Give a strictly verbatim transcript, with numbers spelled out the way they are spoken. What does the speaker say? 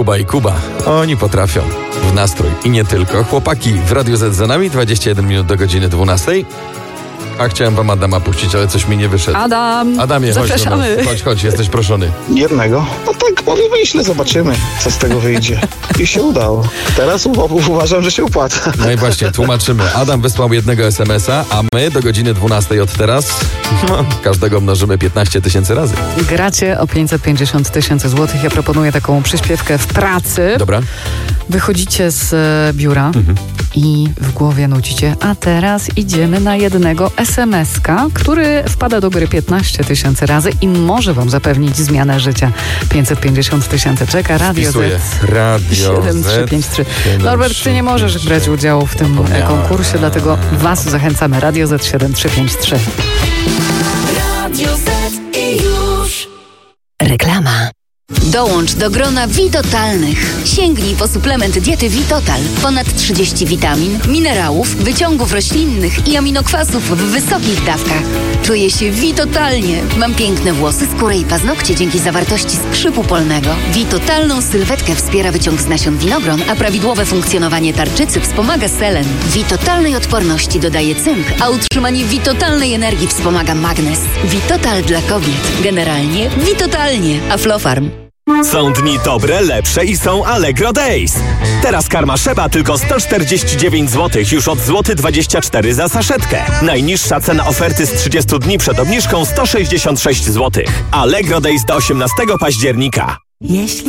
Kuba i Kuba. Oni potrafią w nastrój i nie tylko. Chłopaki w Radiu Z za nami, dwadzieścia jeden minut do godziny dwunastej. A chciałem wam Adama puścić, ale coś mi nie wyszedł. Adam, Adamie, chodź, zapraszamy. no, chodź, chodź, jesteś proszony. Jednego. No tak, może wyślę, zobaczymy, co z tego wyjdzie. I się udało. Teraz u- uważam, że się opłaca. No i właśnie, tłumaczymy. Adam wysłał jednego es em es a, a my do godziny dwunastej od teraz no, każdego mnożymy piętnaście tysięcy razy. Gracie o pięćset pięćdziesiąt tysięcy złotych. Ja proponuję taką przyśpiewkę w pracy. Dobra? Wychodzicie z e, biura Mhm. i w głowie nucicie, a teraz idziemy na jednego es em es ka, który wpada do gry piętnaście tysięcy razy i może wam zapewnić zmianę życia. pięćset pięćdziesiąt tysięcy czeka, Radio Wpisuję. Z. Radio siedem trzy pięć trzy. Norbert, ty nie możesz brać udziału w tym Zapomniałem. konkursie, dlatego was zachęcamy. Radio Z siedem trzy pięć trzy. Radio Z i już. Reklama. Dołącz do grona Witotalnych. Sięgnij po suplement diety Witotal. Ponad trzydzieści witamin, minerałów, wyciągów roślinnych i aminokwasów w wysokich dawkach. Czuję się witotalnie. Mam piękne włosy, skórę i paznokcie dzięki zawartości skrzypu polnego. Witotalną sylwetkę wspiera wyciąg z nasion winogron, a prawidłowe funkcjonowanie tarczycy wspomaga selen. Witotalnej odporności dodaje cynk, a utrzymanie witotalnej energii wspomaga magnez. Witotal dla kobiet. Generalnie witotalnie. Aflofarm. Są dni dobre, lepsze i są Allegro Days. Teraz karma Szeba tylko sto czterdzieści dziewięć złotych, już od złoty dwadzieścia cztery za saszetkę. Najniższa cena oferty z trzydziestu dni przed obniżką sto sześćdziesiąt sześć złotych. Allegro Days do osiemnastego października. Jeśli